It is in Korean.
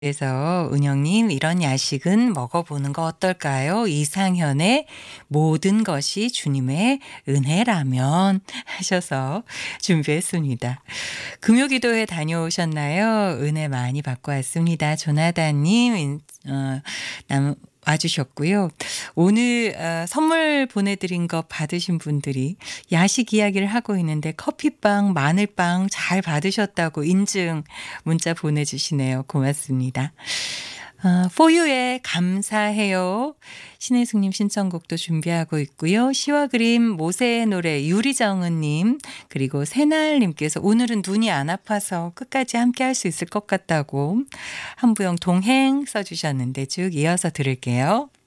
그래서 은영님 이런 야식은 먹어보는 거 어떨까요? 이상현의 모든 것이 주님의 은혜라면 하셔서 준비했습니다. 금요기도회 다녀오셨나요? 은혜 많이 받고 왔습니다. 조나단님 와주셨고요. 오늘 선물 보내드린 거 받으신 분들이 야식 이야기를 하고 있는데 커피빵, 마늘빵 잘 받으셨다고 인증 문자 보내주시네요. 고맙습니다. 포유의 감사해요. 신혜숙님 신청곡도 준비하고 있고요. 시와 그림 모세의 노래 유리정은님 그리고 새날님께서 오늘은 눈이 안 아파서 끝까지 함께 할 수 있을 것 같다고 한부영 동행 써주셨는데 쭉 이어서 들을게요.